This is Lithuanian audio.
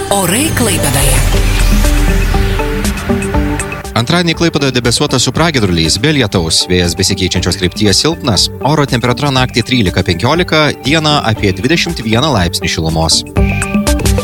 Orai Klaipėdoje. Antradienį Klaipėdoje debesuota su pragiedruliais, be lietaus, vėjas besikeičiančios krypties silpnas, oro temperatūra naktį 13-15, dieną apie 21 laipsnį šilumos.